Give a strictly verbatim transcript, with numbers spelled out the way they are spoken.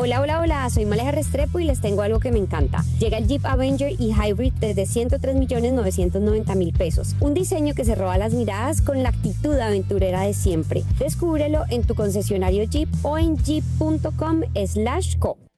Hola, hola, hola, soy Maleja Restrepo y les tengo algo que me encanta. Llega el Jeep Avenger y Hybrid desde ciento tres millones novecientos noventa mil pesos. Un diseño que se roba las miradas con la actitud aventurera de siempre. Descúbrelo en tu concesionario Jeep o en jeep punto com slash co.